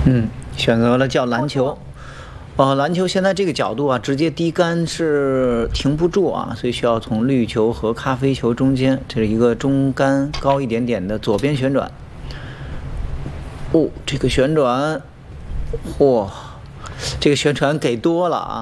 选择了叫篮球。篮球现在这个角度啊，直接低杆是停不住啊，所以需要从绿球和咖啡球中间，这是一个中杆高一点点的左边旋转。这个旋转，这个旋转给多了啊。